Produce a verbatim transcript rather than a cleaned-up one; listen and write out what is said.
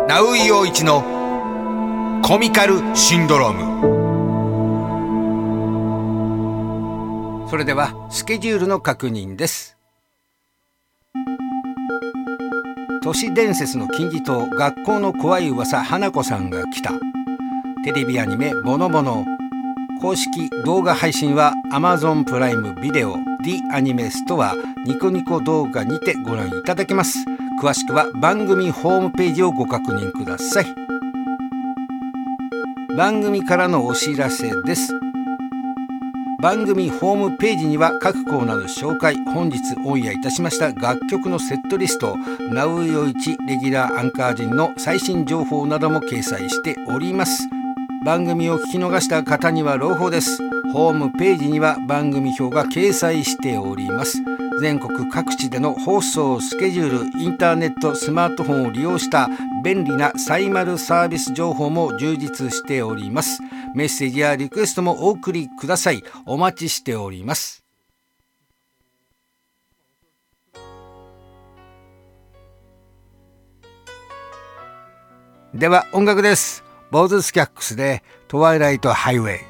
ナウイ陽一のコミカルシンドローム。それではスケジュールの確認です。都市伝説の金字塔、学校の怖い噂、花子さんが来た。テレビアニメボノボノ。公式動画配信は Amazon プライムビデオ The アニメストアニコニコ動画にてご覧いただけます。詳しくは番組ホームページをご確認ください。番組からのお知らせです。番組ホームページには各コーナーの紹介、本日オンエアいたしました楽曲のセットリスト、ナウヨイチレギュラーアンカー陣の最新情報なども掲載しております。番組を聞き逃した方には朗報です。ホームページには番組表が掲載しております。全国各地での放送スケジュール、インターネット、スマートフォンを利用した便利なサイマルサービス情報も充実しております。メッセージやリクエストもお送りください。お待ちしております。では音楽です。ボーズスキャックスでトワイライトハイウェイ。